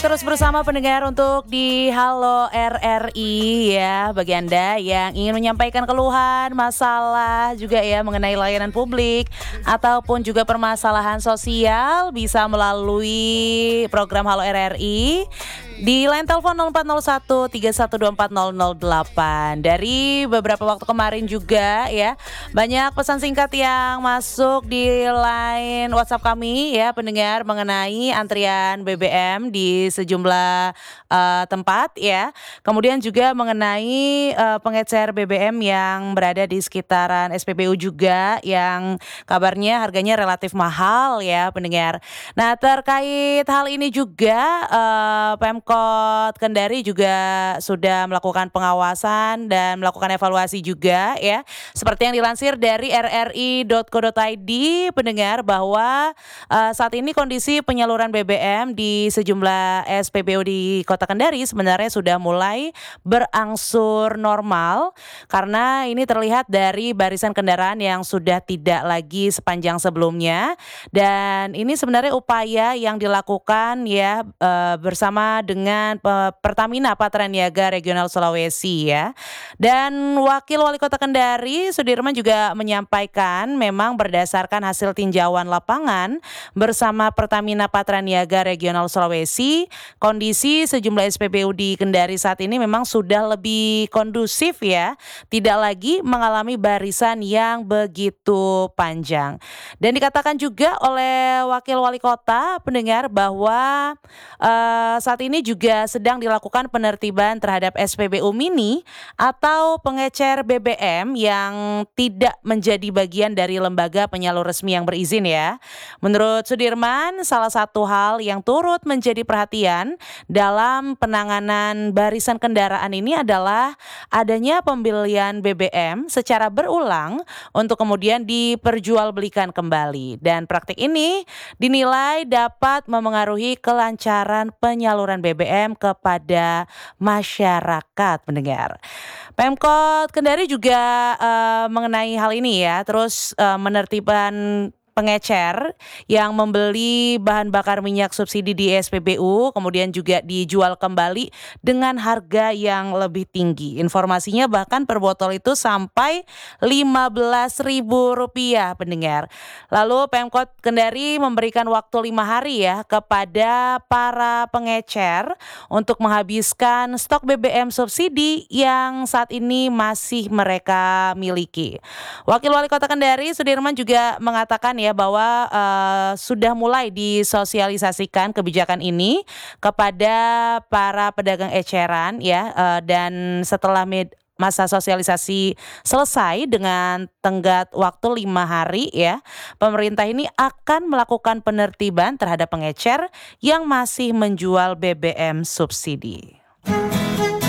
Terus bersama pendengar untuk di Halo RRI ya, bagi Anda yang ingin menyampaikan keluhan, masalah juga ya mengenai layanan publik ataupun juga permasalahan sosial bisa melalui program Halo RRI di line telepon 0401 3124 008. Dari beberapa waktu kemarin juga ya, banyak pesan singkat yang masuk di line WhatsApp kami ya pendengar mengenai antrian BBM di sejumlah tempat ya. Kemudian juga mengenai pengecer BBM yang berada di sekitaran SPBU juga yang kabarnya harganya relatif mahal ya pendengar. Nah, terkait hal ini juga Pemkot Kendari juga sudah melakukan pengawasan dan melakukan evaluasi juga ya. Seperti yang dilansir dari rri.co.id pendengar bahwa saat ini kondisi penyaluran BBM di sejumlah SPBU di Kota Kendari sebenarnya sudah mulai berangsur normal karena ini terlihat dari barisan kendaraan yang sudah tidak lagi sepanjang sebelumnya, dan ini sebenarnya upaya yang dilakukan ya bersama dengan Pertamina Patraniaga Regional Sulawesi ya. Dan Wakil Wali Kota Kendari Sudirman juga menyampaikan memang berdasarkan hasil tinjauan lapangan bersama Pertamina Patraniaga Regional Sulawesi, kondisi sejumlah SPBU di Kendari saat ini memang sudah lebih kondusif ya, tidak lagi mengalami barisan yang begitu panjang. Dan dikatakan juga oleh Wakil Wali Kota pendengar bahwa saat ini juga sedang dilakukan penertiban terhadap SPBU mini atau pengecer BBM yang tidak menjadi bagian dari lembaga penyalur resmi yang berizin ya. Menurut Sudirman, salah satu hal yang turut menjadi perhatian dalam penanganan barisan kendaraan ini adalah adanya pembelian BBM secara berulang untuk kemudian diperjualbelikan kembali. Dan praktik ini dinilai dapat memengaruhi kelancaran penyaluran BBM kepada masyarakat pendengar. Pemkot Kendari juga mengenai hal ini ya, terus menertibkan pengecer yang membeli bahan bakar minyak subsidi di SPBU kemudian juga dijual kembali dengan harga yang lebih tinggi. Informasinya bahkan per botol itu sampai Rp15.000 pendengar. Lalu Pemkot Kendari memberikan waktu 5 hari ya kepada para pengecer untuk menghabiskan stok BBM subsidi yang saat ini masih mereka miliki. Wakil Wali Kota Kendari Sudirman juga mengatakan ya bahwa sudah mulai disosialisasikan kebijakan ini kepada para pedagang eceran ya, dan setelah masa sosialisasi selesai dengan tenggat waktu 5 hari ya, pemerintah ini akan melakukan penertiban terhadap pengecer yang masih menjual BBM subsidi.